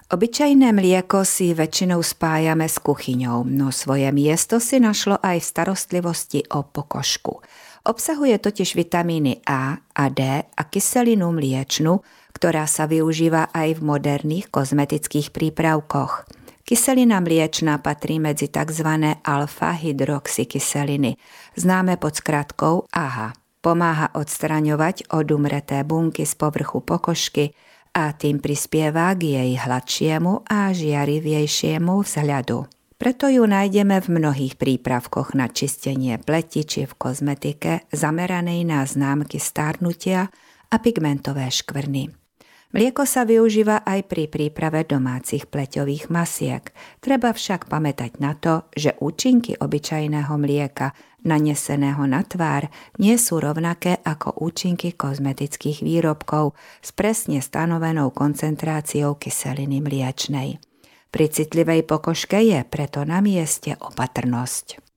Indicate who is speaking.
Speaker 1: Obyčajné mlieko si väčšinou spájame s kuchyňou, no svoje miesto si našlo aj v starostlivosti o pokožku. Obsahuje totiž vitamíny A a D a kyselinu mliečnu, ktorá sa využíva aj v moderných kozmetických prípravkoch. Kyselina mliečna patrí medzi tzv. Alfa-hydroxykyseliny, známe pod skratkou AHA. Pomáha odstraňovať odumreté bunky z povrchu pokožky a tým prispieva k jej hladšiemu a žiarivejšiemu vzhľadu. Preto ju nájdeme v mnohých prípravkoch na čistenie pleti či v kozmetike zameranej na známky starnutia a pigmentové škvrny. Mlieko sa využíva aj pri príprave domácich pleťových masiek. Treba však pamätať na to, že účinky obyčajného mlieka naneseného na tvár nie sú rovnaké ako účinky kozmetických výrobkov s presne stanovenou koncentráciou kyseliny mliečnej. Pri citlivej pokožke je preto na mieste opatrnosť.